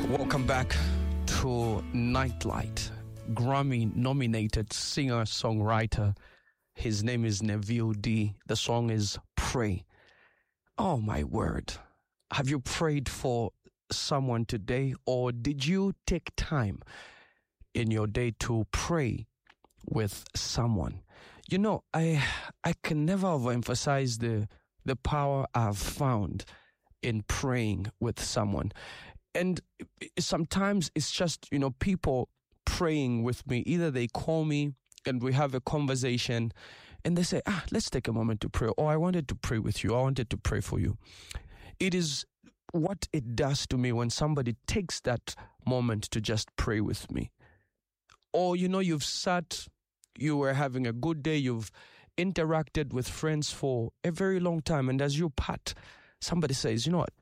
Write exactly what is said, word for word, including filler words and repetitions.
Welcome back to Nightlight. Grammy-nominated singer-songwriter. His name is Neville D. The song is Pray. Oh, my word. Have you prayed for someone today, or did you take time in your day to pray with someone? You know, I I can never overemphasize the the power I've found in praying with someone. And sometimes it's just, you know, people praying with me. Either they call me and we have a conversation and they say, ah, let's take a moment to pray. Or I wanted to pray with you. I wanted to pray for you. It is what it does to me when somebody takes that moment to just pray with me. Or, you know, you've sat, you were having a good day, you've interacted with friends for a very long time. And as you part, somebody says, you know what,